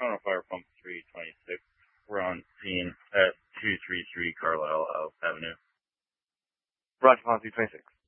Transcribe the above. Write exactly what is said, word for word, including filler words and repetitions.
Toronto Fire Pump three twenty-six. We're on scene at two thirty-three Carlisle Avenue. Roger, three twenty-six.